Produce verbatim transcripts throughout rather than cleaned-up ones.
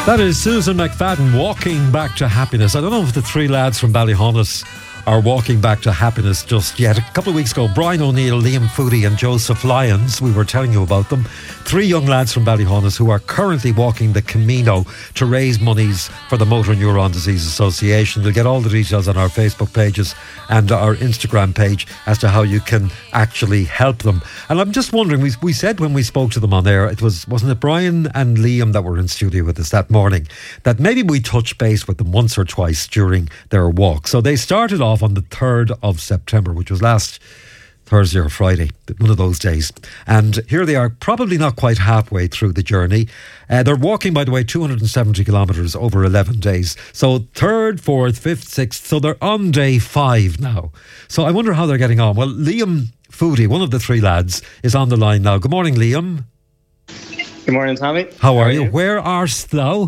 That is Susan McFadden, Walking Back to Happiness. I don't know if the three lads from Ballyhonus are walking back to happiness just yet. A couple of weeks ago, Brian O'Neill, Liam Foodie and Joseph Lyons, we were telling you about them. Three young lads from Ballyhonus who are currently walking the Camino to raise monies for the Motor Neuron Disease Association. We'll get all the details on our Facebook pages and our Instagram page as to how you can actually help them. And I'm just wondering, we, we said when we spoke to them on air, it was, wasn't it Brian and Liam that were in studio with us that morning, that maybe we touched base with them once or twice during their walk. So they started off on the third of September, which was last Thursday or Friday, one of those days. And here they are, probably not quite halfway through the journey. Uh, they're walking, by the way, two hundred seventy kilometres over eleven days. So third, fourth, fifth, sixth. So they're on day five now. So I wonder how they're getting on. Well, Liam Foodie, one of the three lads, is on the line now. Good morning, Liam. Good morning, Tommy. How, how are, are you? you? Where ar'st thou?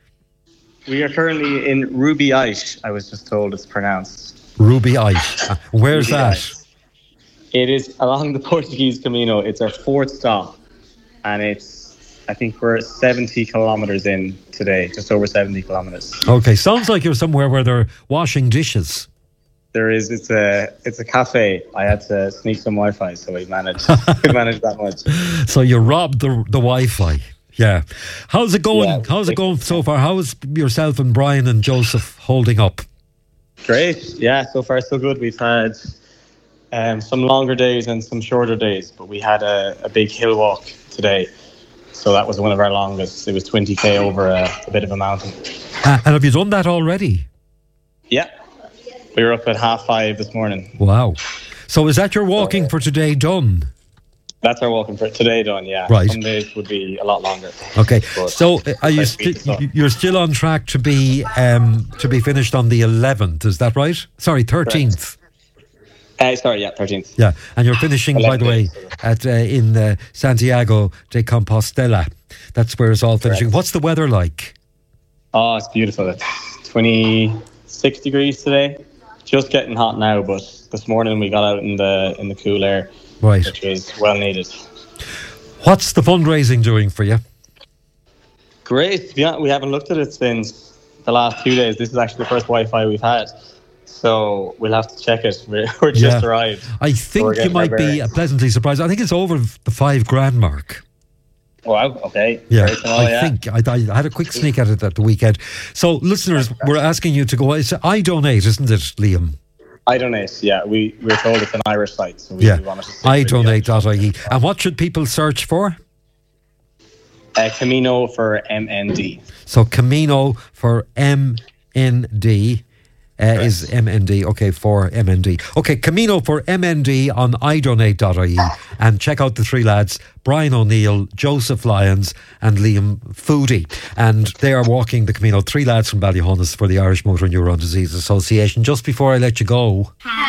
We are currently in Ruby Ice, I was just told it's pronounced. Ruby Ice. Uh, where's Ruby that? Ice. It is along the Portuguese Camino. It's our fourth stop, and it's, I think we're seventy kilometres in today, just over seventy kilometres. Okay, sounds like you're somewhere where they're washing dishes. There is. It's a it's a cafe. I had to sneak some Wi-Fi, so we managed we managed that much. So you robbed the the Wi-Fi. Yeah. How's it going? Yeah, How's it going so far? How is yourself and Brian and Joseph holding up? Great. Yeah, so far so good. We've had um, some longer days and some shorter days, but we had a, a big hill walk today. So that was one of our longest. It was twenty k over a, a bit of a mountain. Uh, and have you done that already? Yeah. We were up at half five this morning. Wow. So is that your walking so, for today done? That's our walking for today done, yeah. Right. Some days would be a lot longer. Okay. But so are you sti- you're still on track to be um, to be finished on the eleventh, is that right? Sorry, thirteenth. Uh, sorry, yeah, thirteenth. Yeah, and you're finishing, by the way, at uh, in uh, Santiago de Compostela. That's where it's all finishing. Correct. What's the weather like? Oh, it's beautiful. It's twenty-six degrees today. Just getting hot now, but this morning we got out in the in the cool air. Right. Which was well needed. What's the fundraising doing for you? Great. We haven't looked at it since the last two days. This is actually the first Wi-Fi we've had. So we'll have to check it. We're, we're just yeah. arrived. I think so you might be pleasantly surprised. I think it's over the five grand mark. Wow, okay. Yeah, know, I yeah. think. I, I had a quick sneak at it at the weekend. So listeners, we're asking you to go. It's I Donate, isn't it, Liam? I Donate, yeah. We, we were told it's an Irish site. So we, yeah, we wanted to I donate dot I E. And what should people search for? Uh, Camino for M N D. So Camino for M N D uh, is M N D. Okay, for M N D. Okay, Camino for M N D on I Donate dot I E. And check out the three lads, Brian O'Neill, Joseph Lyons and Liam Foodie. And they are walking the Camino, three lads from Ballyhonus for the Irish Motor Neuron Disease Association. Just before I let you go...